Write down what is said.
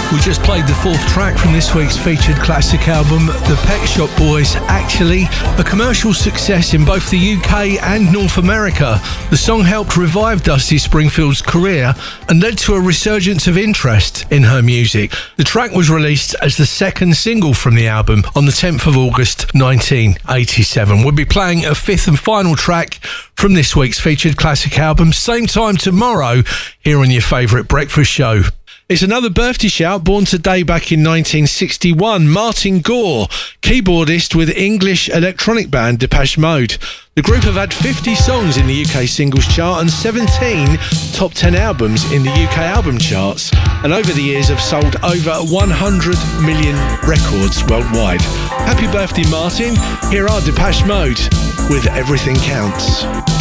We just played the fourth track from this week's featured classic album, The Pet Shop Boys. Actually, a commercial success in both the UK and North America. The song helped revive Dusty Springfield's career and led to a resurgence of interest in her music. The track was released as the second single from the album on the 10th of August 1987. We'll be playing a fifth and final track from this week's featured classic album, same time tomorrow, here on your favourite breakfast show. It's another birthday shout, born today back in 1961, Martin Gore, keyboardist with English electronic band Depeche Mode. The group have had 50 songs in the UK singles chart and 17 top 10 albums in the UK album charts, and over the years have sold over 100 million records worldwide. Happy birthday, Martin. Here are Depeche Mode with Everything Counts.